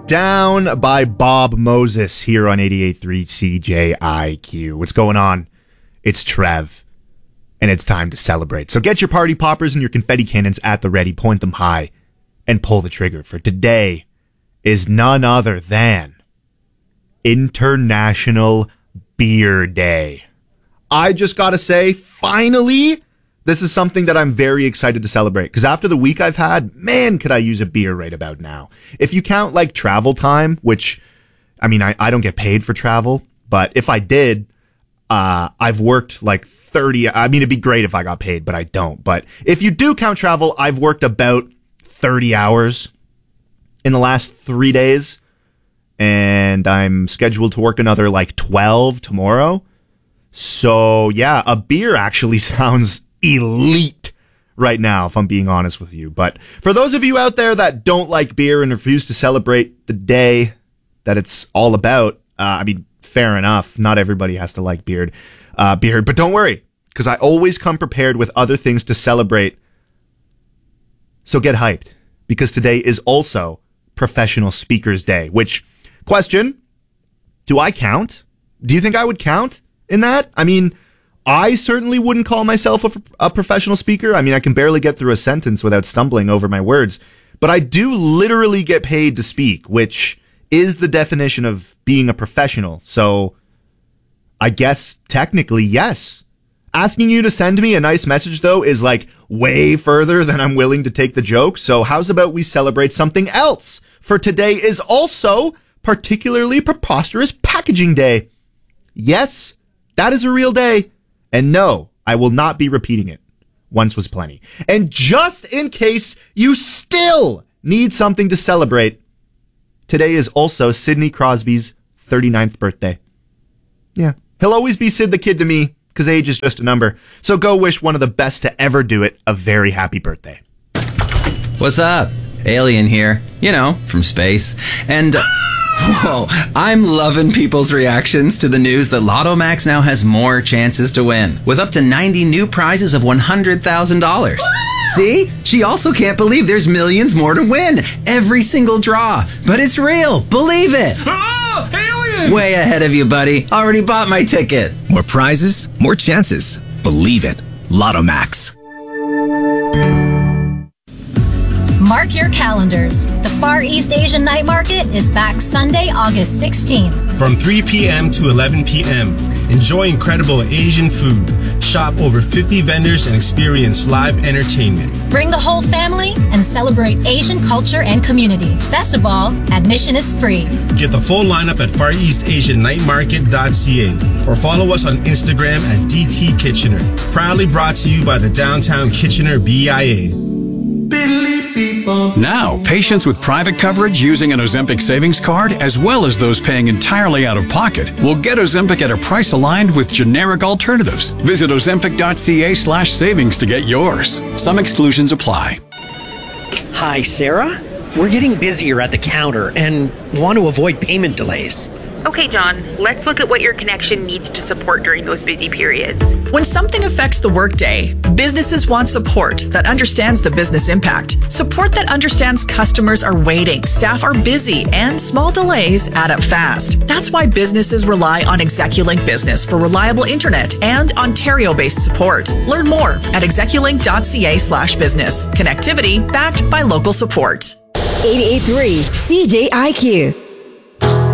Down by Bob Moses here on 88.3 CJIQ. What's going on? It's Trev, and it's time to celebrate. So get your party poppers and your confetti cannons at the ready, point them high, and pull the trigger, for today is none other than International Beer Day. I just gotta say, finally, this is something that I'm very excited to celebrate, because after the week I've had, man, could I use a beer right about now. If you count like travel time, which, I mean, I don't get paid for travel, but if I did, I've worked like 30, I mean, it'd be great if I got paid, but I don't. But if you do count travel, I've worked about 30 hours in the last 3 days, and I'm scheduled to work another like 12 tomorrow. So yeah, a beer actually sounds elite right now, if I'm being honest with you. But for those of you out there that don't like beer and refuse to celebrate the day that it's all about, I mean, fair enough. Not everybody has to like beer, but don't worry, because I always come prepared with other things to celebrate. So get hyped, because today is also Professional Speakers Day, which, question, do I count? Do you think I would count in that? I mean, I certainly wouldn't call myself a professional speaker. I mean, I can barely get through a sentence without stumbling over my words. But I do literally get paid to speak, which is the definition of being a professional. So I guess technically, yes. Asking you to send me a nice message, though, is like way further than I'm willing to take the joke. So how's about we celebrate something else? For today is also particularly preposterous packaging day. Yes, that is a real day. And no, I will not be repeating it. Once was plenty. And just in case you still need something to celebrate, today is also Sidney Crosby's 39th birthday. Yeah, he'll always be Sid the Kid to me, because age is just a number. So go wish one of the best to ever do it a very happy birthday. What's up? Alien here. You know, from space. And... whoa, I'm loving people's reactions to the news that Lotto Max now has more chances to win, with up to 90 new prizes of $100,000. See? She also can't believe there's millions more to win every single draw. But it's real. Believe it. Oh, alien! Way ahead of you, buddy. Already bought my ticket. More prizes, more chances. Believe it. Lotto Max. Mark your calendars. The Far East Asian Night Market is back Sunday, August 16th. From 3 p.m. to 11 p.m. Enjoy incredible Asian food. Shop over 50 vendors and experience live entertainment. Bring the whole family and celebrate Asian culture and community. Best of all, admission is free. Get the full lineup at FarEastAsianNightMarket.ca or follow us on Instagram at DT Kitchener. Proudly brought to you by the Downtown Kitchener BIA. Now, patients with private coverage using an Ozempic savings card, as well as those paying entirely out of pocket, will get Ozempic at a price aligned with generic alternatives. Visit Ozempic.ca/savings to get yours. Some exclusions apply. Hi, Sarah. We're getting busier at the counter and want to avoid payment delays. Okay, John, let's look at what your connection needs to support during those busy periods. When something affects the workday, businesses want support that understands the business impact. Support that understands customers are waiting, staff are busy, and small delays add up fast. That's why businesses rely on Execulink Business for reliable internet and Ontario-based support. Learn more at execulink.ca/business. Connectivity backed by local support. 88.3 CJIQ.